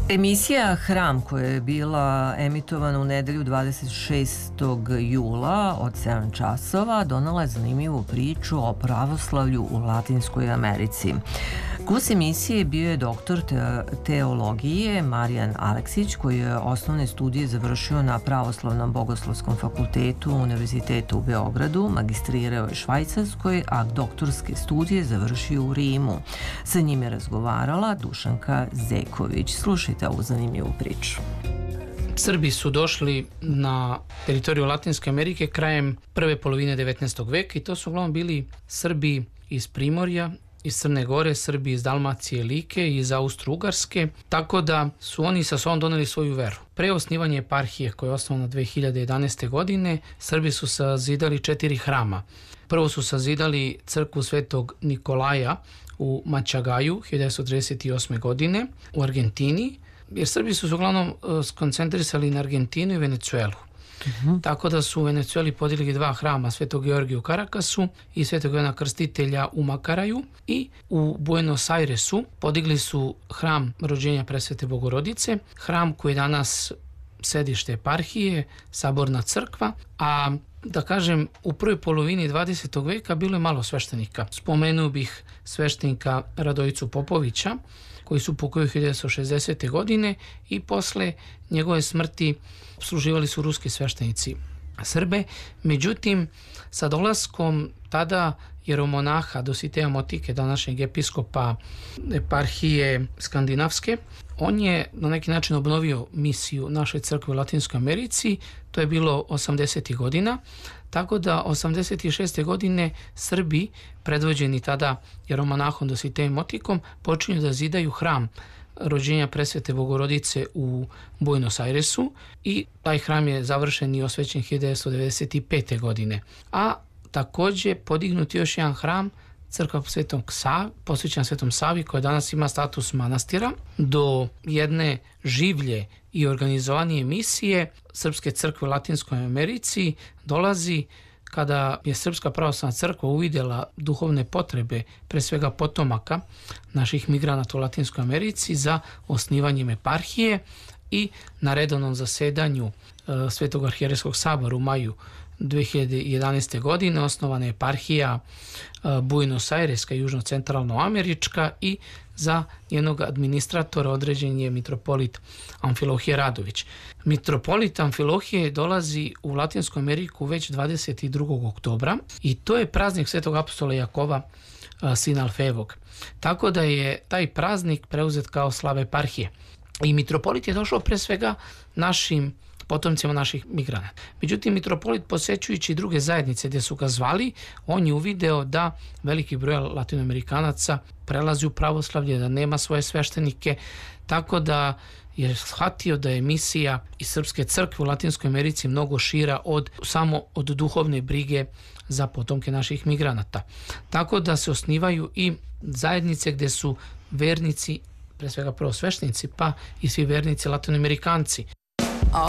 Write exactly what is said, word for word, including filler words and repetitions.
Emisija Hram, koja je bila emitovana u nedelju dvadeset šestog jula od sedam časova, donala je zanimljivu priču o pravoslavlju u Latinskoj Americi. Gost emisije bio je doktor teologije Marijan Aleksić, koji je osnovne studije završio na Pravoslavnom bogoslovskom fakultetu Univerziteta u Beogradu, magistrirao je Švajcarskoj, a doktorske studije završio u Rimu. Sa njim je razgovarala Dušanka Zeković. Slušajte ovu zanimljivu priču. Srbi su došli na teritoriju Latinske Amerike krajem prve polovine devetnaestog veka i to su uglavnom bili Srbi iz Primorja, iz Crne Gore, Srbi iz Dalmacije, Like i iz Austro-Ugarske, tako da su oni sa sobom doneli svoju veru. Pre osnivanja eparhije, koja je osnovana dve hiljade jedanaeste. godine, Srbi su sazidali četiri hrama. Prvo su sazidali crkvu Svetog Nikolaja u Mačagaju hiljadu devetsto trideset osme. godine u Argentini, jer Srbi su se uglavnom skoncentrisali na Argentinu i Venecuelu. Uh-huh. Tako da su u Venecueli podigli dva hrama, Svetog Georgija u Karakasu i Svetog Jovana Krstitelja u Makaraju, i u Buenos Airesu podigli su hram rođenja Presvete Bogorodice, hram koji je danas sedište eparhije, saborna crkva, a da kažem, u prvoj polovini dvadesetog veka bilo je malo sveštenika. Spomenuo bih sveštenika Radojicu Popovića, koji su pokojili hiljadu devetsto šezdesete. godine i posle njegove smrti služivali su ruski sveštenici Srbe. Međutim, sa dolaskom tada jeromonaha Dositeja Motike, današnjeg episkopa eparhije skandinavske, on je na neki način obnovio misiju naše crkve u Latinskoj Americi. To je bilo osamdesetih godina, tako da osamdeset šeste. godine Srbi, predvođeni tada jeromonahom Dositejem Motikom, počinju da zidaju hram rođenja Presvete Bogorodice u Buenos Airesu i taj hram je završen i osvećen hiljadu devetsto devedeset pete. godine. A takođe podignut još jedan hram, crkva Svetog Savi, posvećena Svetom Savi, koja danas ima status manastira. Do jedne življe i organizovanije misije Srpske crkve u Latinskoj Americi dolazi kada je Srpska pravoslavna crkva uvidjela duhovne potrebe, pre svega potomaka naših migranata u Latinskoj Americi, za osnivanjem eparhije, i na redovnom zasedanju e, Svetog arhijerejskog sabora u maju dve hiljade jedanaeste. godine osnovana je eparhija e, Buenos Aireska, južno-centralno-američka, i za njenog administratora određen je mitropolit Amfilohije Radović. Mitropolit Amfilohije dolazi u Latinsku Ameriku već dvadeset drugog oktobra i to je praznik Svetog apostola Jakova, sina Alfejevog. Tako da je taj praznik preuzet kao slava eparhije. I mitropolit je došao pre svega našim potomcima naših migranata. Međutim, mitropolit, posećujući druge zajednice gdje su ga zvali, on je uvideo da veliki broj latinoamerikanaca prelazi u pravoslavlje, da nema svoje sveštenike, tako da je shvatio da je misija iz Srpske crkve u Latinskoj Americi mnogo šira od samo od duhovne brige za potomke naših migranata. Tako da se osnivaju i zajednice gdje su vernici, pre svega prvo sveštenici, pa i svi vernici latinoamerikanci.